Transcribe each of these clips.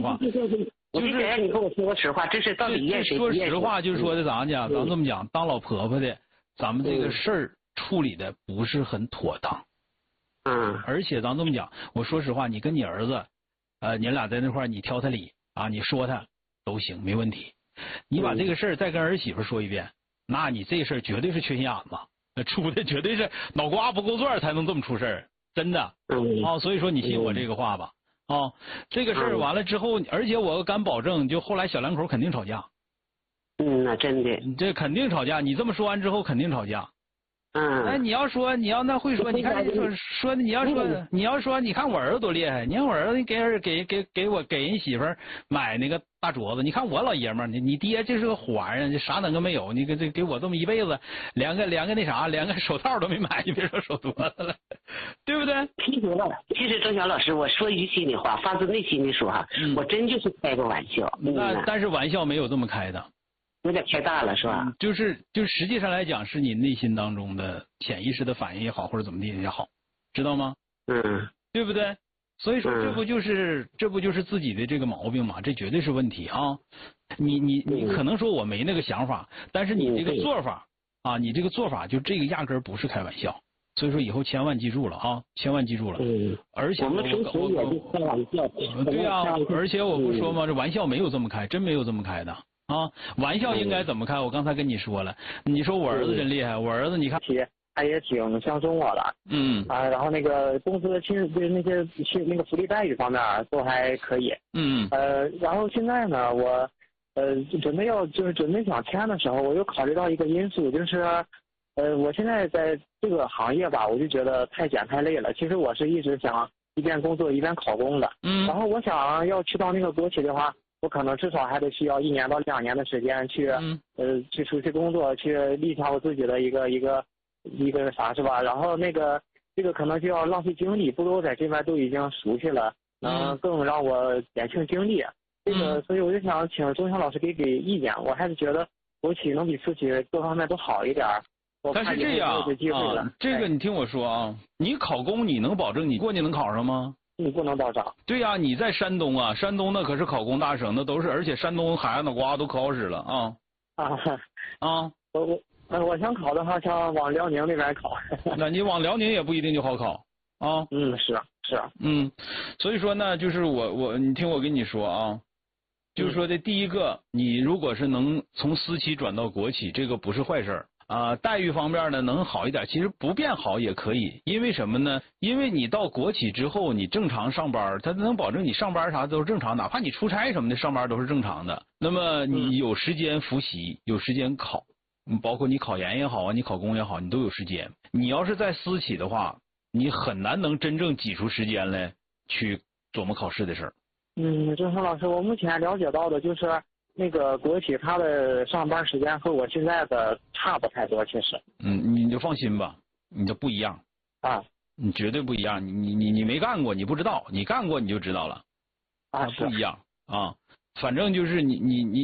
话。 我就想让你跟我说个实话，这是到底验谁？ 说实话，就是说的咋讲？咱这么讲，当老婆婆的，咱们这个事儿处理的不是很妥当。而且咱这么讲，我说实话，你跟你儿子，你俩在那块儿，你挑他理啊，你说他都行，没问题。你把这个事儿再跟儿媳妇说一遍，那你这事儿绝对是缺心眼子，那出的绝对是脑瓜不够转才能这么出事儿，真的。所以说你信我这个话吧。这个事儿完了之后，而且我敢保证，就后来小两口肯定吵架。 那真的， 这肯定吵架。你这么说完之后，肯定吵架。你要那会说，你看说你要说，你看我儿子多厉害，你看我儿子给人媳妇儿买那个大镯子，你看我老爷们儿，你爹这是个虎玩意儿，这啥能个没有？你给我这么一辈子，连个手套都没买，你别说手镯子了，对不对？ 其实周晓老师，我说一句心里话，发自内心的说哈，我真就是开个玩笑。 但是玩笑没有这么开的。 有点太大了，是吧？ 就实际上来讲，是你内心当中的潜意识的反应也好，或者怎么地也好，知道吗？对不对？所以说，这不就是自己的这个毛病嘛？这绝对是问题啊！你可能说我没那个想法，但是你这个做法啊，你这个做法就这个压根儿不是开玩笑。所以说以后千万记住了啊，千万记住了。而且我们平时也是开玩笑。 对呀，而且我不说吗？这玩笑没有这么开，真没有这么开的。玩笑应该怎么开？我刚才跟你说了，你说我儿子真厉害，我儿子你看， 他也挺相中我的，然后那个公司其实对那个福利待遇方面都还可以，然后现在呢，我准备想签的时候，我又考虑到一个因素，就是我现在在这个行业吧，我就觉得太简太累了。其实我是一直想一边工作一边考公的，然后我想要去到那个国企的话。我可能至少还得需要1年到2年的时间去出去工作，去立下我自己的一个啥是吧？然后这个可能就要浪费精力，不如我在这边都已经熟悉了，能更让我减轻精力。这个，所以我就想请周翔老师给意见。我还是觉得国企能比私企各方面都好一点。 但是这样这个你听我说啊，你考公你能保证你过年能考上吗？ 你不能保障。 对呀，你在山东啊，山东那可是考公大省，那都是，而且山东孩子脑瓜都可好使了啊。 我想考的话，想往辽宁那边考。 那你往辽宁也不一定就好考啊。 是。 所以说呢，就是你听我跟你说啊，就是说的第一个，你如果是能从私企转到国企，这个不是坏事儿。待遇方面呢能好一点，其实不变好也可以，因为什么呢？因为你到国企之后，你正常上班，他能保证你上班啥都是正常，哪怕你出差什么的，上班都是正常的。那么你有时间复习，有时间考，包括你考研也好啊，你考公也好，你都有时间。你要是在私企的话，你很难能真正挤出时间来去琢磨考试的事儿。 郑峰老师，我目前了解到的就是。那个国企他的上班时间和我现在的差不太多，其实。 你就放心吧，你就不一样你绝对不一样。你没干过，你不知道；你干过，你就知道了。不一样反正就是你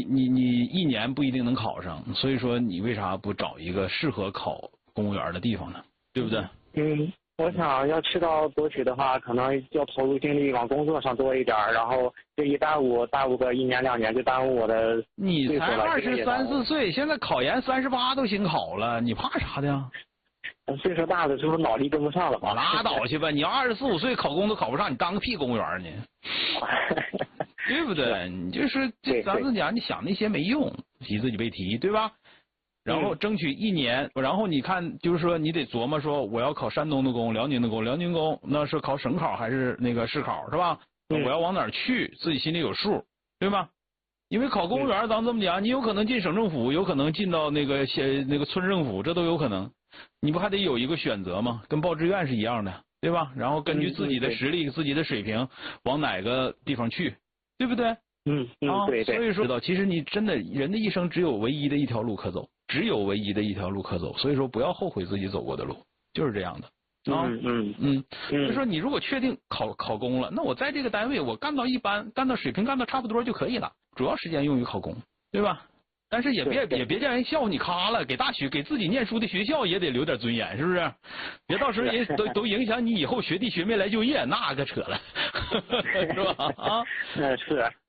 1年不一定能考上，所以说你为啥不找一个适合考公务员的地方呢？对不对？ 我想要去到国企的话，可能要投入精力往工作上多一点，然后这一耽误个1年2年，就耽误我的。 你才23、24岁，现在考研38都行考了，你怕啥的呀？ 岁数大的时候脑力跟不上了吧？ 拉倒去吧！你要24、25岁考公都考不上，你当个屁公务员呢？对不对？你就是咱们讲，你想那些没用，提自己别提，对吧？然后争取1年，然后你看，就是说你得琢磨说，我要考山东的公、辽宁的公，辽宁公那是考省考还是那个市考是吧？我要往哪儿去，自己心里有数，对吧？因为考公务员，咱这么讲，你有可能进省政府，有可能进到那个村政府，这都有可能。你不还得有一个选择吗？跟报志愿是一样的，对吧？然后根据自己的实力、自己的水平，往哪个地方去，对不对？ 对。 所以说，其实你真的人的一生只有唯一的一条路可走。只有唯一的一条路可走，所以说不要后悔自己走过的路，就是这样的就说你如果确定考公了，那我在这个单位我干到一般，干到水平干到差不多就可以了，主要时间用于考公，对吧？但是也别叫人笑话你咖了，给自己念书的学校也得留点尊严，是不是？别到时候人都影响你以后学弟学妹来就业，那可扯了，是吧？ 是。